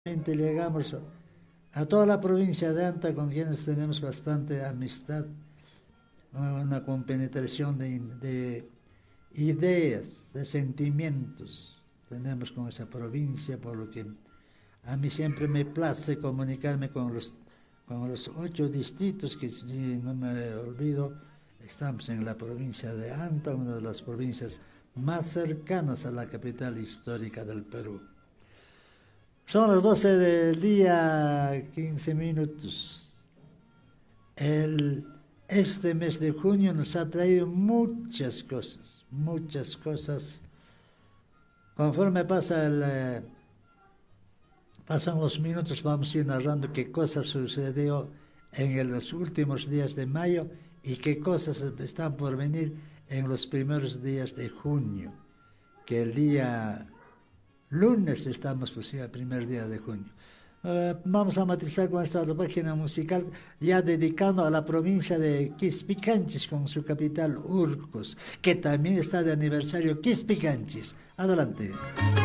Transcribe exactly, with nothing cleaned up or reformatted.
Llegamos a, a toda la provincia de Anta, con quienes tenemos bastante amistad, una compenetración de, de ideas, de sentimientos tenemos con esa provincia, por lo que a mí siempre me place comunicarme con los, con los ocho distritos que, si no me olvido, estamos en la provincia de Anta, una de las provincias más cercanas a la capital histórica del Perú. Son las doce del día, quince minutos. El, este mes de junio nos ha traído muchas cosas, muchas cosas. Conforme pasa el, eh, pasan los minutos, vamos a ir narrando qué cosas sucedió en los últimos días de mayo y qué cosas están por venir en los primeros días de junio, que el día lunes estamos, pues, el primer día de junio. Uh, vamos a matizar con esta otra página musical, ya dedicando a la provincia de Quispicanchis con su capital Urcos, que también está de aniversario Quispicanchis. Adelante.